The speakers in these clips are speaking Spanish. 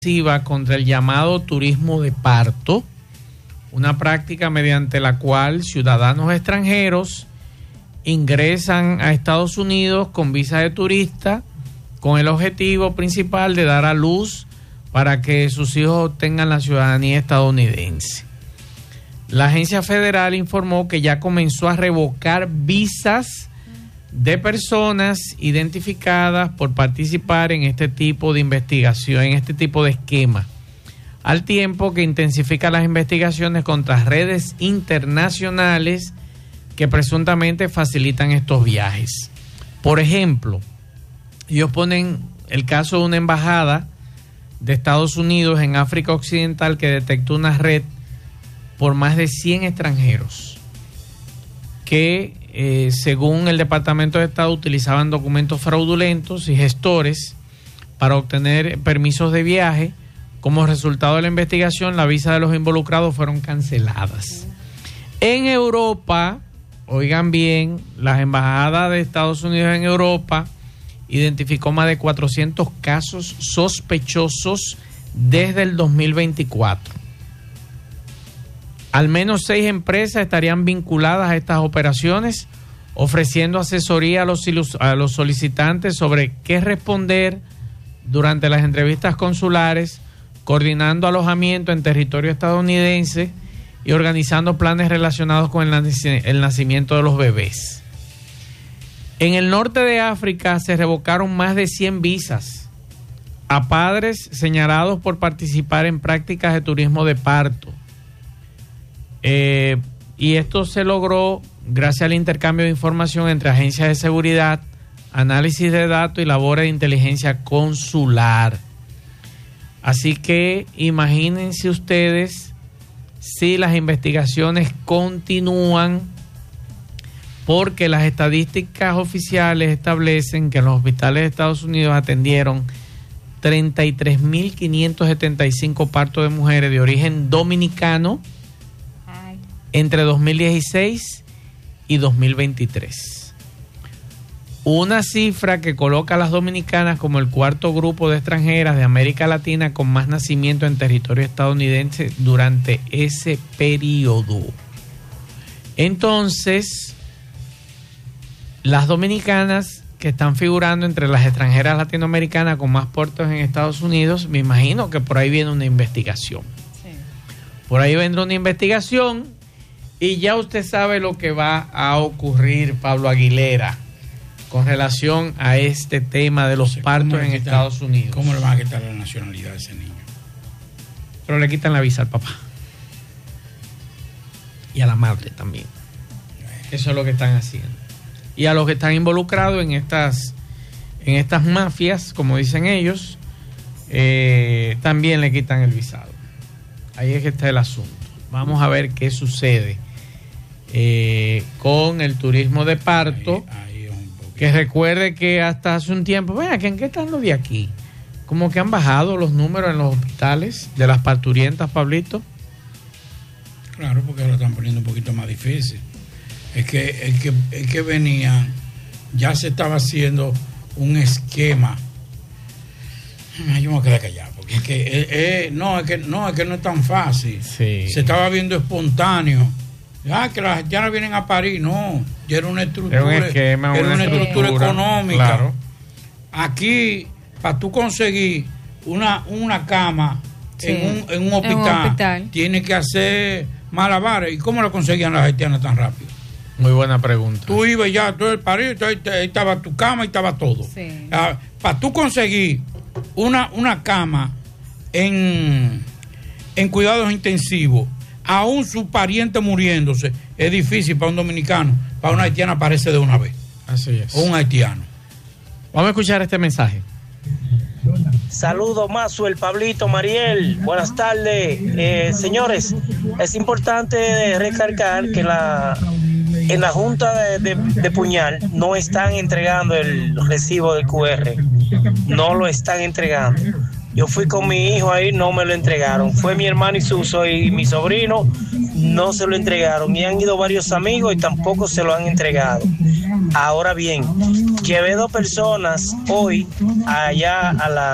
contra el llamado turismo de parto, una práctica mediante la cual ciudadanos extranjeros ingresan a Estados Unidos con visa de turista con el objetivo principal de dar a luz para que sus hijos obtengan la ciudadanía estadounidense. La agencia federal informó que ya comenzó a revocar visas de personas identificadas por participar en este tipo de investigación, en este tipo de esquema, al tiempo que intensifica las investigaciones contra redes internacionales que presuntamente facilitan estos viajes. Por ejemplo, ellos ponen el caso de una embajada de Estados Unidos en África Occidental que detectó una red por más de 100 extranjeros que según el Departamento de Estado utilizaban documentos fraudulentos y gestores para obtener permisos de viaje. Como resultado de la investigación, la visa de los involucrados fueron canceladas. En Europa, oigan bien, la embajada de Estados Unidos en Europa identificó más de 400 casos sospechosos desde el 2024. Al menos 6 empresas estarían vinculadas a estas operaciones, ofreciendo asesoría a los solicitantes sobre qué responder durante las entrevistas consulares, coordinando alojamiento en territorio estadounidense y organizando planes relacionados con el nacimiento de los bebés. En el norte de África se revocaron más de 100 visas a padres señalados por participar en prácticas de turismo de parto. Y esto se logró gracias al intercambio de información entre agencias de seguridad, análisis de datos y labores de inteligencia consular. Así que imagínense ustedes si las investigaciones continúan, porque las estadísticas oficiales establecen que en los hospitales de Estados Unidos atendieron 33.575 partos de mujeres de origen dominicano entre 2016 y 2023. Una cifra que coloca a las dominicanas como el cuarto grupo de extranjeras de América Latina con más nacimiento en territorio estadounidense durante ese periodo. Entonces, las dominicanas que están figurando entre las extranjeras latinoamericanas con más partos en Estados Unidos, me imagino que por ahí viene una investigación. Sí. Por ahí vendrá una investigación. Y ya usted sabe lo que va a ocurrir, Pablo Aguilera, con relación a este tema de los partos en Estados Unidos. ¿Cómo le van a quitar la nacionalidad a ese niño? Pero le quitan la visa al papá. Y a la madre también. Eso es lo que están haciendo. Y a los que están involucrados en estas mafias, como dicen ellos, también le quitan el visado. Ahí es que está el asunto. Vamos a ver qué sucede con el turismo de parto, que recuerde que hasta hace un tiempo, vean, ¿en qué están los de aquí? Como que han bajado los números en los hospitales de las parturientas, Pablito. Claro, porque ahora están poniendo un poquito más difícil. Es que venía, ya se estaba haciendo un esquema. Yo me voy a quedar callado, porque es que no es tan fácil. Sí. Se estaba viendo espontáneo. Que las haitianas vienen a París. No, ya era una estructura. Era un esquema, era una estructura económica. Claro. Aquí, para tú conseguir una cama en un hospital, tienes que hacer malabares. ¿Y cómo la conseguían las haitianas tan rápido? Muy buena pregunta. Tú ibas ya, tú en París, ahí estaba tu cama y estaba todo. Sí. Para tú conseguir una cama en cuidados intensivos, aún su pariente muriéndose, es difícil para un dominicano. Para una haitiana aparece de una vez. Así es. O un haitiano. Vamos a escuchar este mensaje. Saludos, Mazuel, Pablito, Mariel, buenas tardes. Señores, es importante recalcar que en la Junta de Puñal no están entregando el recibo del QR, no lo están entregando. Yo fui con mi hijo ahí, no me lo entregaron. Fue mi hermano y mi sobrino, no se lo entregaron. Y han ido varios amigos y tampoco se lo han entregado. Ahora bien, llevé 2 personas hoy allá a la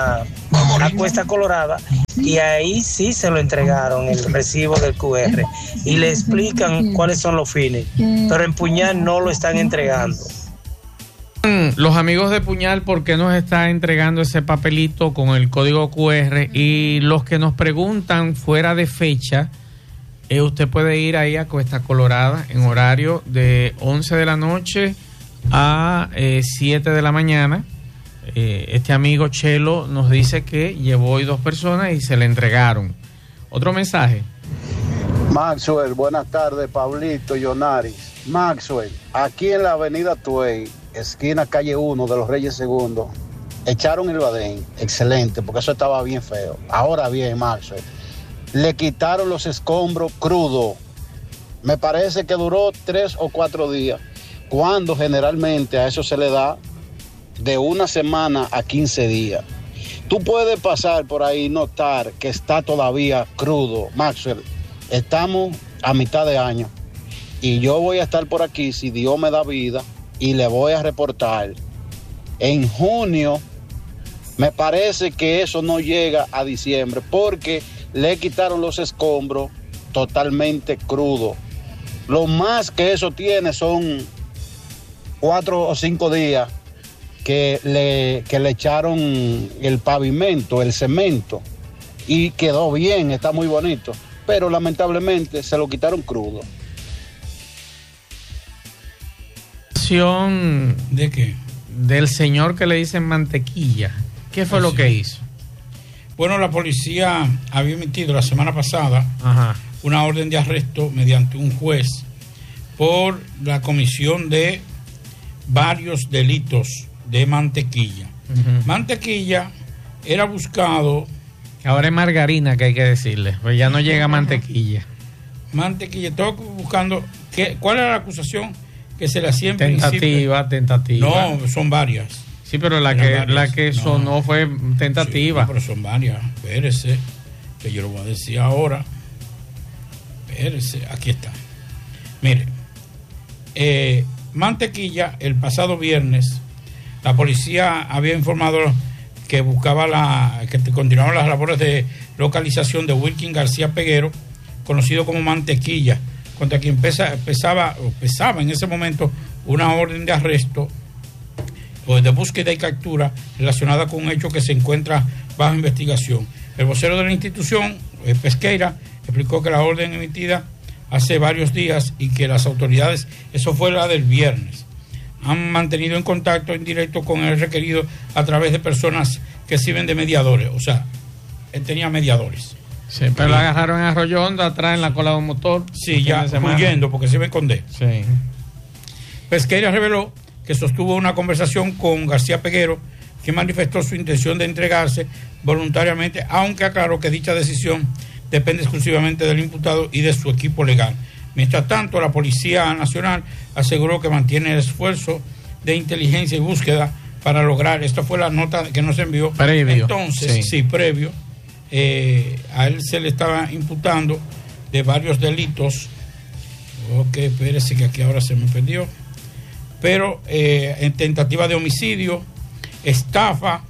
a Cuesta Colorada, y ahí sí se lo entregaron el recibo del QR y le explican cuáles son los fines, pero en Puñal no lo están entregando. Los amigos de Puñal, ¿por qué nos está entregando ese papelito con el código QR? Y los que nos preguntan fuera de fecha, usted puede ir ahí a Cuesta Colorada en horario de 11 de la noche a 7 de la mañana. Este amigo Chelo nos dice que llevó hoy 2 personas y se le entregaron. Otro mensaje. Maxwell, buenas tardes, Pablito Yonaris. Maxwell, aquí en la avenida Tuey, esquina calle 1 de los Reyes II, echaron el badén, excelente, porque eso estaba bien feo. Ahora bien, Maxwell, le quitaron los escombros crudos. Me parece que duró 3 o 4 días, cuando generalmente a eso se le da de 1 semana a 15 días. Tú puedes pasar por ahí y notar que está todavía crudo. Maxwell, estamos a mitad de año y yo voy a estar por aquí si Dios me da vida y le voy a reportar. En junio, me parece que eso no llega a diciembre porque le quitaron los escombros totalmente crudos. Lo más que eso tiene son 4 o 5 días que le echaron el pavimento, el cemento, y quedó bien, está muy bonito, pero lamentablemente se lo quitaron crudo. ¿De qué? Del señor que le dicen Mantequilla. ¿Qué fue lo que hizo? Bueno, la policía había emitido la semana pasada una orden de arresto mediante un juez por la comisión de varios delitos de Mantequilla. Mantequilla era buscado... Ahora es margarina que hay que decirle, pues ya no llega Mantequilla. Mantequilla, estoy buscando... ¿Cuál era la acusación que se le hacía en tentativa? No, son varias. Sí, pero la que sonó fue tentativa. Sí, pero son varias. Espérese, que yo lo voy a decir ahora. Espérese, aquí está. Mire, Mantequilla, el pasado viernes, la policía había informado que buscaba que continuaban las labores de localización de Wilkin García Peguero, conocido como Mantequilla, contra quien pesaba en ese momento una orden de arresto o de búsqueda y captura relacionada con un hecho que se encuentra bajo investigación. El vocero de la institución, Pesqueira, explicó que la orden emitida hace varios días y que las autoridades, eso fue la del viernes, han mantenido en contacto indirecto con el requerido a través de personas que sirven de mediadores. O sea, él tenía mediadores. Sí, pero lo agarraron en Arroyo Hondo, atrás en la cola de un motor. Sí, ya huyendo porque se iba a esconder. Sí. Pesqueira reveló que sostuvo una conversación con García Peguero, quien manifestó su intención de entregarse voluntariamente, aunque aclaró que dicha decisión depende exclusivamente del imputado y de su equipo legal. Mientras tanto, la Policía Nacional aseguró que mantiene el esfuerzo de inteligencia y búsqueda para lograr, esta fue la nota que nos envió. Previo. Entonces, sí previo, a él se le estaba imputando de varios delitos. Ok, espérese que aquí ahora se me perdió. Pero en tentativa de homicidio, estafa,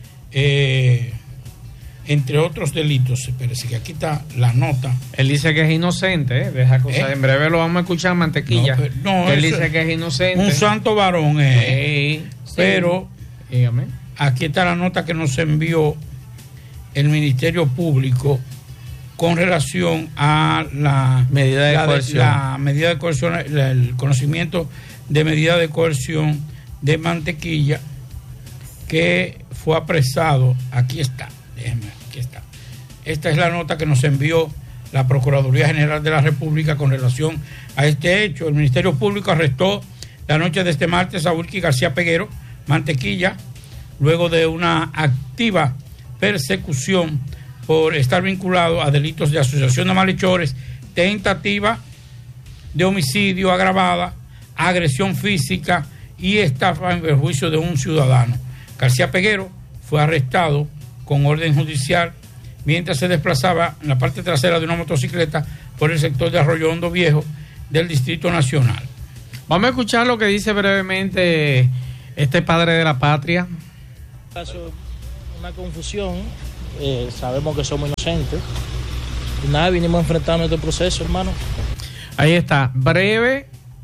entre otros delitos. Espérese que aquí está la nota. Él dice que es inocente, deja acusar. En breve lo vamos a escuchar, Mantequilla. No, él dice que es inocente. Un santo varón, pero dígame. Aquí está la nota que nos envió el Ministerio Público con relación a la medida de coerción. La medida de coerción, el conocimiento de medida de coerción de Mantequilla, que fue apresado. Aquí está, aquí está. Esta es la nota que nos envió la Procuraduría General de la República con relación a este hecho. El Ministerio Público arrestó la noche de este martes a Wilkin García Peguero, Mantequilla, luego de una activa persecución por estar vinculado a delitos de asociación de malhechores, tentativa de homicidio agravada, agresión física y estafa en perjuicio de un ciudadano. García Peguero fue arrestado con orden judicial mientras se desplazaba en la parte trasera de una motocicleta por el sector de Arroyo Hondo Viejo del Distrito Nacional. Vamos a escuchar lo que dice brevemente este padre de la patria. Una confusión, sabemos que somos inocentes. Y nada, vinimos a enfrentar nuestro proceso, hermano. Ahí está, breve,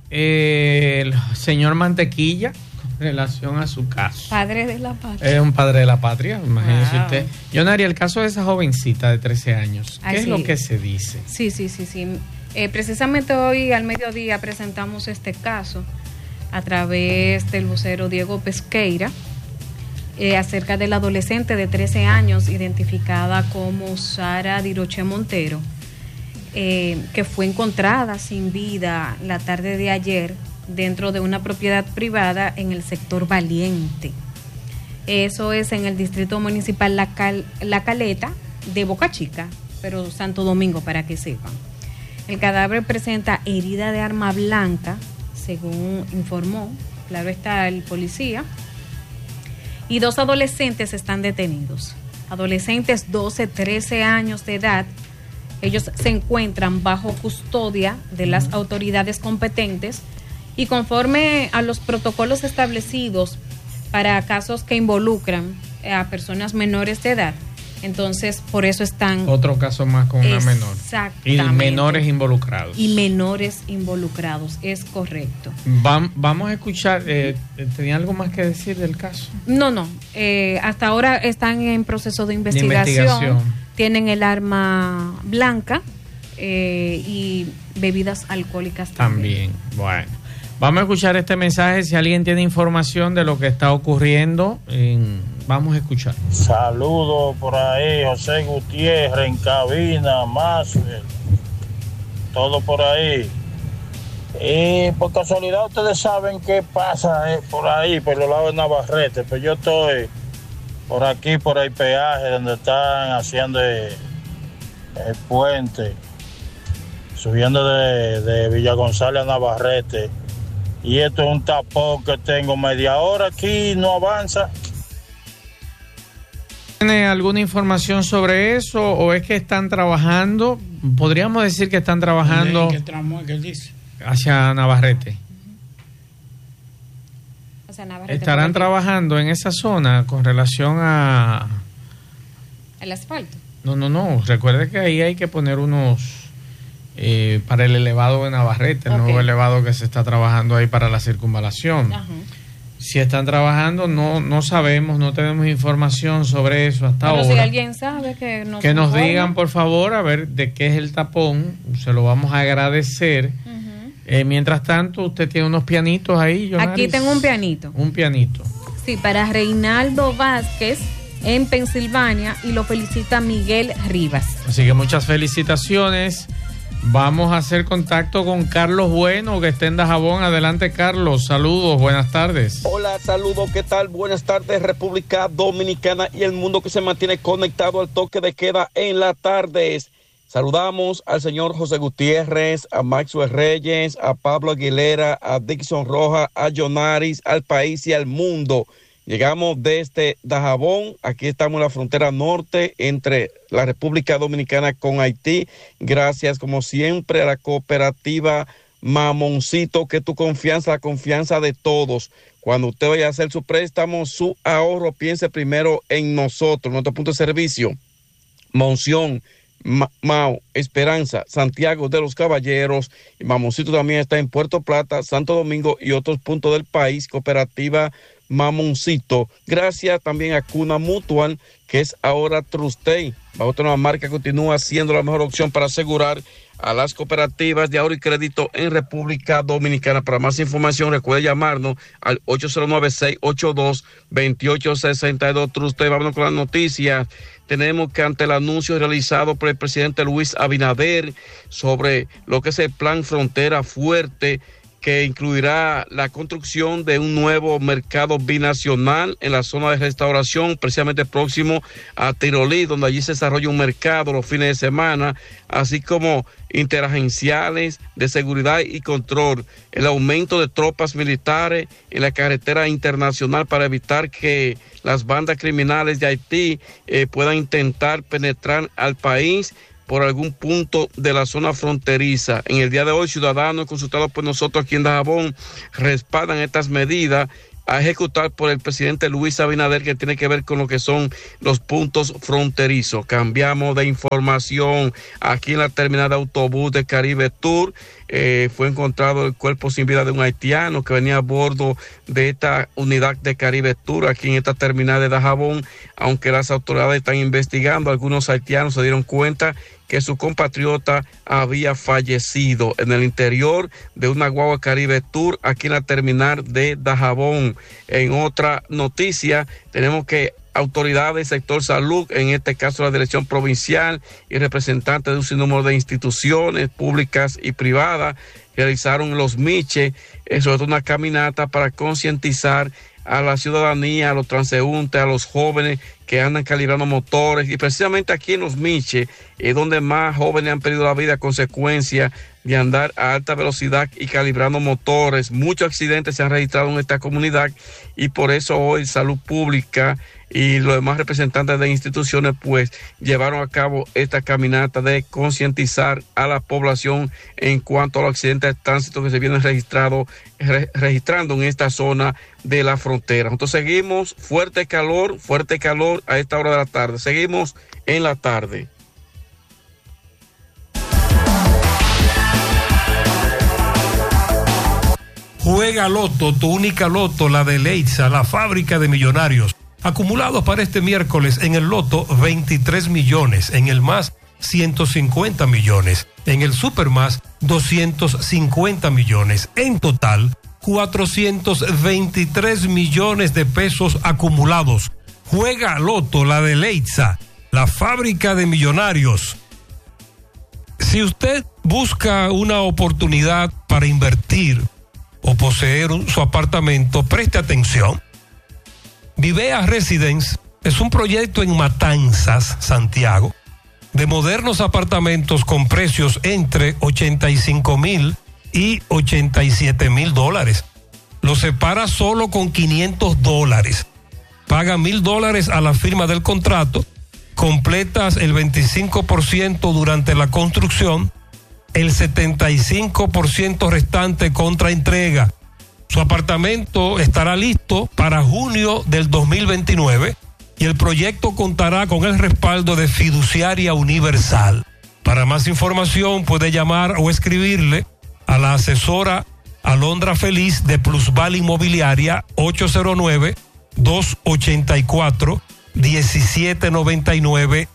el señor Mantequilla con relación a su caso. Padre de la patria. Es un padre de la patria, imagínese Wow. usted. Yonari, el caso de esa jovencita de 13 años, ¿qué Ay, es sí. lo que se dice? Sí. Precisamente hoy al mediodía presentamos este caso a través del vocero Diego Pesqueira, acerca del adolescente de 13 años identificada como Sara Diroche Montero, que fue encontrada sin vida la tarde de ayer dentro de una propiedad privada en el sector Valiente. Eso es en el distrito municipal La Caleta de Boca Chica, pero Santo Domingo, para que sepan. El cadáver presenta herida de arma blanca, según informó, claro está, el policía, y 2 adolescentes están detenidos. Adolescentes 12, 13 años de edad. Ellos se encuentran bajo custodia de las autoridades competentes y conforme a los protocolos establecidos para casos que involucran a personas menores de edad. Entonces, por eso están... Otro caso más con una menor. Exactamente. Y menores involucrados. Y menores involucrados, es correcto. Vamos a escuchar, ¿tenía algo más que decir del caso? No, hasta ahora están en proceso de investigación. Tienen el arma blanca y bebidas alcohólicas también. Bueno, vamos a escuchar este mensaje. Si alguien tiene información de lo que está ocurriendo, vamos a escuchar. Saludos por ahí, José Gutiérrez en cabina, Maxwell, todo por ahí. Y por casualidad ustedes saben qué pasa por ahí, por los lados de Navarrete. Pues yo estoy por aquí, por el peaje donde están haciendo el puente, subiendo de Villa González a Navarrete. Y esto es un tapón que tengo media hora aquí, no avanza. ¿Tiene alguna información sobre eso o es que están trabajando? Podríamos decir que están trabajando. ¿En qué tramo es que él dice? Hacia Navarrete. O sea, Navarrete ¿Estarán trabajando en esa zona con relación a...? el asfalto? No. Recuerde que ahí hay que poner unos... para el elevado de Navarrete, el nuevo elevado que se está trabajando ahí para la circunvalación. Ajá. Si están trabajando, no sabemos, no tenemos información sobre eso hasta ahora. Pero si alguien sabe que nos informe. Digan, por favor, a ver de qué es el tapón, se lo vamos a agradecer. Mientras tanto, usted tiene unos pianitos ahí, Yonaris. Aquí tengo un pianito. Un pianito. Sí, para Reinaldo Vázquez en Pensilvania, y lo felicita Miguel Rivas. Así que muchas felicitaciones. Vamos a hacer contacto con Carlos Bueno, que está en Dajabón. Adelante, Carlos. Saludos, buenas tardes. Hola, saludos, ¿qué tal? Buenas tardes, República Dominicana y el mundo que se mantiene conectado al toque de queda en las tardes. Saludamos al señor José Gutiérrez, a Maxwell Reyes, a Pablo Aguilera, a Dixon Rojas, a Yonaris, al país y al mundo. Llegamos desde Dajabón, aquí estamos en la frontera norte entre la República Dominicana con Haití. Gracias, como siempre, a la cooperativa Mamoncito, que tu confianza, la confianza de todos. Cuando usted vaya a hacer su préstamo, su ahorro, piense primero en nosotros, nuestro punto de servicio. Monción, Mao, Esperanza, Santiago de los Caballeros, y Mamoncito también está en Puerto Plata, Santo Domingo y otros puntos del país. Cooperativa Mamoncito. Gracias también a Cuna Mutual, que es ahora Trustey. La otra nueva marca continúa siendo la mejor opción para asegurar a las cooperativas de ahorro y crédito en República Dominicana. Para más información, recuerde llamarnos al 809-682-2862. Trustey, vámonos con las noticias. Tenemos que ante el anuncio realizado por el presidente Luis Abinader sobre lo que es el Plan Frontera Fuerte, que incluirá la construcción de un nuevo mercado binacional en la zona de restauración, precisamente próximo a Tirolí, donde allí se desarrolla un mercado los fines de semana, así como interagenciales de seguridad y control, el aumento de tropas militares en la carretera internacional para evitar que las bandas criminales de Haití puedan intentar penetrar al país por algún punto de la zona fronteriza. En el día de hoy, ciudadanos consultados por nosotros aquí en Dajabón respaldan estas medidas a ejecutar por el presidente Luis Abinader, que tiene que ver con lo que son los puntos fronterizos. Cambiamos de información. Aquí en la terminal de autobús de Caribe Tour fue encontrado el cuerpo sin vida de un haitiano que venía a bordo de esta unidad de Caribe Tour aquí en esta terminal de Dajabón. Aunque las autoridades están investigando, algunos haitianos se dieron cuenta que su compatriota había fallecido en el interior de una guagua Caribe Tour aquí en la terminal de Dajabón. En otra noticia, tenemos que autoridades del sector salud, en este caso la dirección provincial y representantes de un sinnúmero de instituciones públicas y privadas, realizaron los miches, sobre todo una caminata para concientizar a la ciudadanía, a los transeúntes, a los jóvenes que andan calibrando motores, y precisamente aquí en Los Miches es donde más jóvenes han perdido la vida a consecuencia de andar a alta velocidad y calibrando motores. Muchos accidentes se han registrado en esta comunidad, y por eso hoy Salud Pública y los demás representantes de instituciones pues llevaron a cabo esta caminata de concientizar a la población en cuanto a los accidentes de tránsito que se vienen registrando en esta zona de la frontera. Entonces seguimos, fuerte calor a esta hora de la tarde. Seguimos en la tarde. Juega Loto, tu única Loto, la de Leitza, la fábrica de millonarios. Acumulados para este miércoles en el Loto 23 millones, en el Más 150 millones, en el Super Más 250 millones, en total 423 millones de pesos acumulados. Juega Loto, la de Leitza, la fábrica de millonarios. Si usted busca una oportunidad para invertir o poseer su apartamento, preste atención. Vivea Residence es un proyecto en Matanzas, Santiago, de modernos apartamentos con precios entre $85,000 y $87,000. Lo separa solo con $500. Paga $1,000 a la firma del contrato, completas el 25% durante la construcción, el 75% restante contra entrega. Su apartamento estará listo para junio del 2029 y el proyecto contará con el respaldo de Fiduciaria Universal. Para más información puede llamar o escribirle a la asesora Alondra Feliz de Plusval Inmobiliaria 809-284-1799,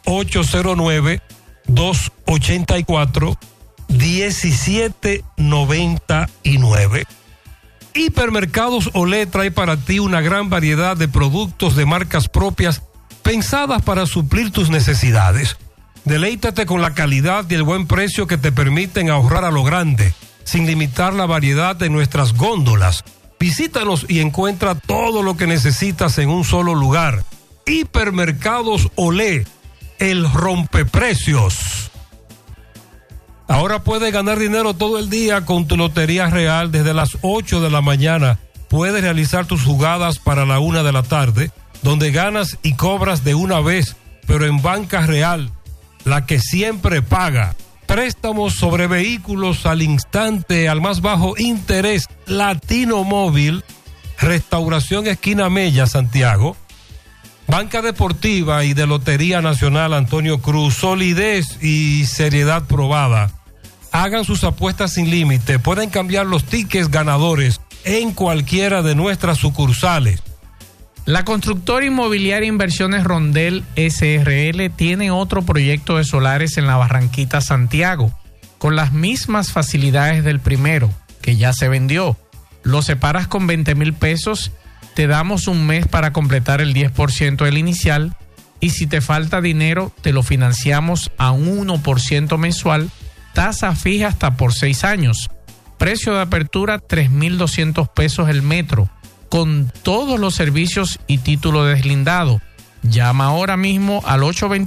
809-284-1799. Hipermercados Olé trae para ti una gran variedad de productos de marcas propias pensadas para suplir tus necesidades. Deleítate con la calidad y el buen precio que te permiten ahorrar a lo grande, sin limitar la variedad de nuestras góndolas. Visítanos y encuentra todo lo que necesitas en un solo lugar. Hipermercados Olé, el rompeprecios. Ahora puedes ganar dinero todo el día con tu Lotería Real. Desde las 8 de la mañana puedes realizar tus jugadas para la 1 de la tarde, donde ganas y cobras de una vez, pero en Banca Real, la que siempre paga. Préstamos sobre vehículos al instante, al más bajo interés. Latino Móvil, Restauración Esquina Mella, Santiago. Banca Deportiva y de Lotería Nacional Antonio Cruz, solidez y seriedad probada. Hagan sus apuestas sin límite. Pueden cambiar los tickets ganadores en cualquiera de nuestras sucursales. La constructora inmobiliaria Inversiones Rondel SRL tiene otro proyecto de solares en la Barranquita, Santiago, con las mismas facilidades del primero, que ya se vendió. Lo separas con 20,000 pesos, te damos un mes para completar el 10% del inicial, y si te falta dinero, te lo financiamos a un 1% mensual, tasa fija hasta por 6 años. Precio de apertura 3,200 pesos el metro, con todos los servicios y título deslindado. Llama ahora mismo al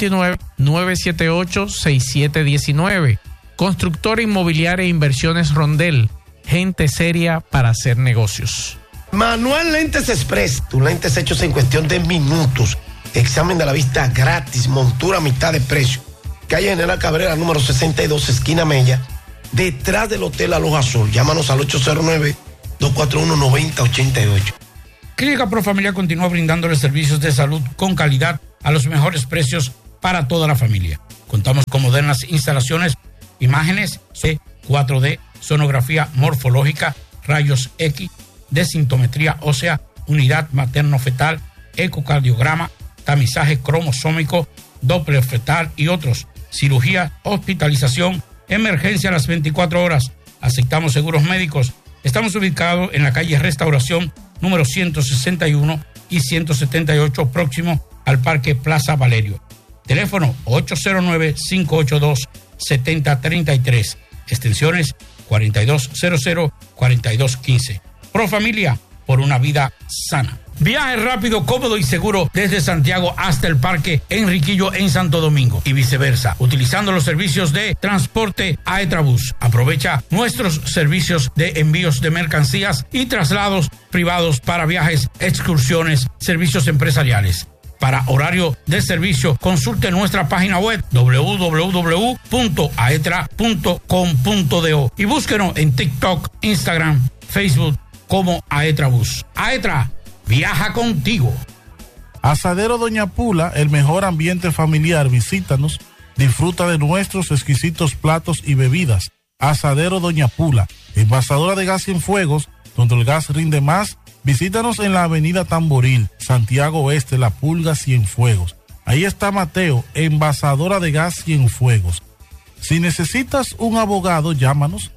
829-978-6719. Constructora Inmobiliaria e Inversiones Rondel. Gente seria para hacer negocios. Manuel Lentes Express, tus lentes hechos en cuestión de minutos. Examen de la vista gratis, montura a mitad de precio. Calle General Cabrera, número 62, esquina Mella, detrás del Hotel Aloha Sol. Llámanos al 809-241-9088. Clínica Profamilia continúa brindándole servicios de salud con calidad a los mejores precios para toda la familia. Contamos con modernas instalaciones, imágenes C, 4D, sonografía morfológica, rayos X, densitometría ósea, unidad materno-fetal, ecocardiograma, tamizaje cromosómico, Doppler fetal y otros. Cirugía, hospitalización, emergencia a las 24 horas. Aceptamos seguros médicos. Estamos ubicados en la calle Restauración número 161 y 178, próximo al Parque Plaza Valerio. Teléfono 809-582-7033. Extensiones 4200, 4215. Profamilia, por una vida sana. Viaje rápido, cómodo y seguro desde Santiago hasta el Parque Enriquillo en Santo Domingo y viceversa, utilizando los servicios de transporte Aetrabús. Aprovecha nuestros servicios de envíos de mercancías y traslados privados para viajes, excursiones, servicios empresariales. Para horario de servicio, consulte nuestra página web www.aetra.com.do y búsquenos en TikTok, Instagram, Facebook como Aetrabús. Aetra, viaja contigo. Asadero Doña Pula, el mejor ambiente familiar. Visítanos, disfruta de nuestros exquisitos platos y bebidas. Asadero Doña Pula, envasadora de gas Cienfuegos, donde el gas rinde más. Visítanos en la avenida Tamboril, Santiago Oeste, La Pulga, Cienfuegos. Ahí está Mateo, envasadora de gas Cienfuegos. Si necesitas un abogado, llámanos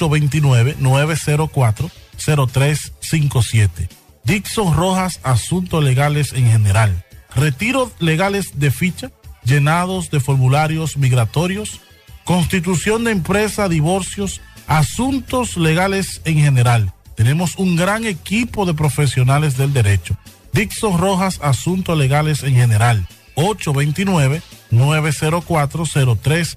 829-904-0357. Dixon Rojas, asuntos legales en general. Retiros legales de ficha, llenados de formularios migratorios, constitución de empresa, divorcios, asuntos legales en general. Tenemos un gran equipo de profesionales del derecho. Dixon Rojas, asuntos legales en general. 829-904-0357.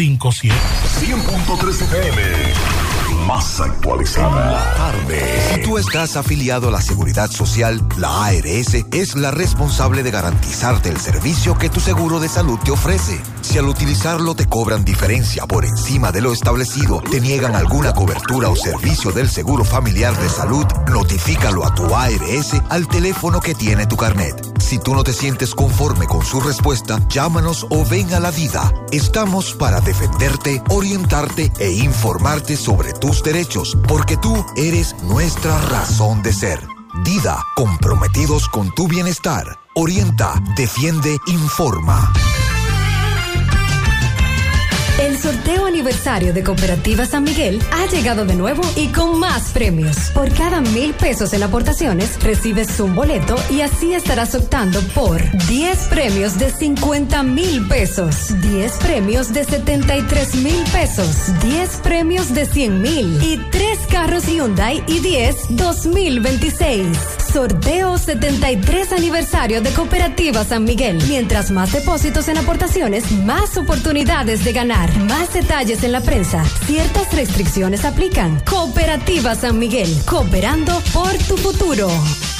100.3 FM. Más actualizada. Tarde. Si tú estás afiliado a la Seguridad Social, la ARS es la responsable de garantizarte el servicio que tu seguro de salud te ofrece. Si al utilizarlo te cobran diferencia por encima de lo establecido, te niegan alguna cobertura o servicio del seguro familiar de salud, notifícalo a tu ARS al teléfono que tiene tu carnet. Si tú no te sientes conforme con su respuesta, llámanos o ven a la DIDA. Estamos para defenderte, orientarte e informarte sobre tus derechos, porque tú eres nuestra razón de ser. DIDA, comprometidos con tu bienestar. Orienta, defiende, informa. El sorteo aniversario de Cooperativa San Miguel ha llegado de nuevo y con más premios. Por cada 1,000 pesos en aportaciones, recibes un boleto y así estarás optando por 10 premios de 50,000 pesos, 10 premios de 73,000 pesos, 10 premios de 100,000 y 3 carros Hyundai y 10 2026. Sorteo 73 aniversario de Cooperativa San Miguel. Mientras más depósitos en aportaciones, más oportunidades de ganar. Más detalles en la prensa. Ciertas restricciones aplican. Cooperativa San Miguel. Cooperando por tu futuro.